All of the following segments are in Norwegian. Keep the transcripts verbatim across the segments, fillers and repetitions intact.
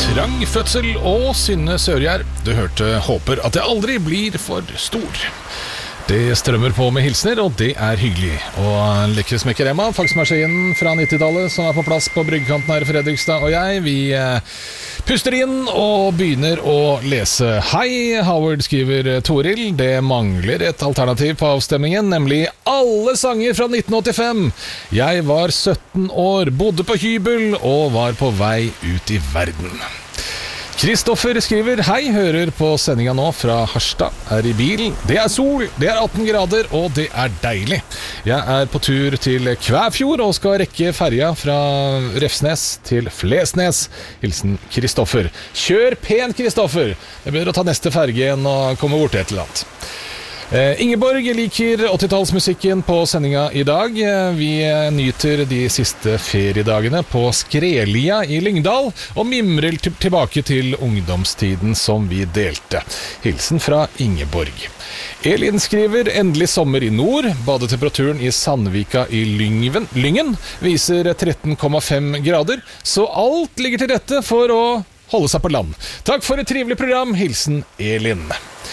Trang fødsel og Synne Sørgjær. Du hørte Håper at jeg aldri blir for stor. Det strømmer på med hilsner, og det er hyggelig. Og Lekkesmekker Emma, faksmaskinen fra nittitallet, som er på plass på Bryggekanten her i Fredrikstad, og jeg, vi eh, puster inn og begynner å lese. Hei, Howard, skriver Toril. Det mangler et alternativ på avstemningen, nemlig alle sanger fra nitten åttifem. Jeg var sytten år, bodde på hybel og var på vei ut i verden. Kristoffer skriver, hei, hører på sendinga nå fra Harstad, er i bilen. Det er sol, det er atten grader, og det er deilig. Jeg er på tur til Kvæfjord og skal rekke ferja fra Refsnes til Flesnes. Hilsen Kristoffer. Kjør pen, Kristoffer! Det er bedre å ta neste ferge enn å komme bort til et eller annet. Eh, Ingeborg liker åttitallsmusikken på sendinga i dag. Vi nyter de siste feriedagene på Skrelia i Lyngdal og mimrer t- tilbake til ungdomstiden som vi delte. Hilsen fra Ingeborg. Elin skriver, endelig sommer i nord. Badetemperaturen i Sandvika i Lyngven, Lyngen viser tretten komma fem grader, så alt ligger til rette for å holde seg på land. Takk for et trivelig program. Hilsen Elin.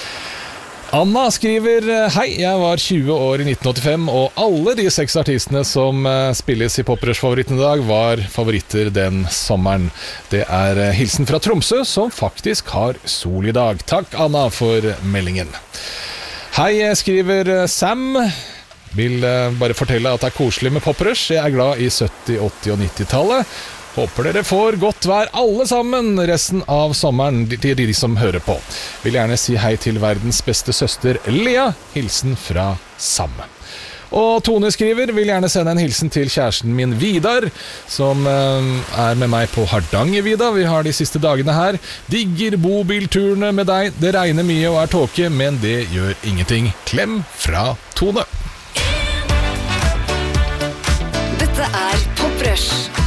Anna skriver, hei, jeg var tjue år i nitten åttifem, og alle de seks artistene som spilles i Poprush-favoritten i dag var favoritter den sommeren. Det er hilsen fra Tromsø, som faktisk har sol i dag. Takk, Anna, for meldingen. Hei, skriver Sam. Vil bare fortelle at det er koselig med Poprush. Jeg er glad i sytti-, åtti- og nittitallet. Håper dere får godt vær alle sammen resten av sommeren til de som hører på. Vil gjerne si hei til verdens beste søster Lea. Hilsen fra Sam. Og Tone skriver, vil gjerne sende en hilsen til kjæresten min Vidar, som eh, er med meg på Hardangervidda. Vi har de siste dagene her. Digger bobilturene med deg. Det regner mye og er tåke, men det gjør ingenting. Klem fra Tone. Dette er Poprush.